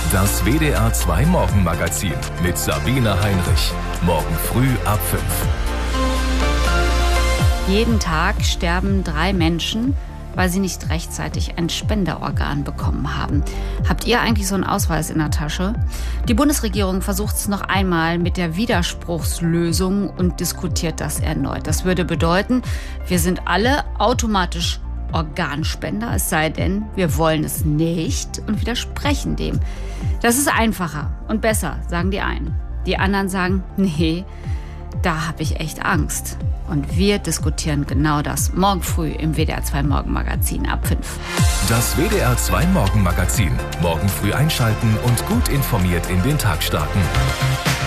Das WDR 2 Morgenmagazin mit Sabine Heinrich. Morgen früh ab 5. Jeden Tag sterben 3 Menschen, weil sie nicht rechtzeitig ein Spenderorgan bekommen haben. Habt ihr eigentlich so einen Ausweis in der Tasche? Die Bundesregierung versucht es noch einmal mit der Widerspruchslösung und diskutiert das erneut. Das würde bedeuten, wir sind alle automatisch Organspender, es sei denn, wir wollen es nicht und widersprechen dem. Das ist einfacher und besser, sagen die einen. Die anderen sagen, nee, da habe ich echt Angst. Und wir diskutieren genau das morgen früh im WDR 2 Morgenmagazin ab 5. Das WDR 2 Morgenmagazin. Morgen früh einschalten und gut informiert in den Tag starten.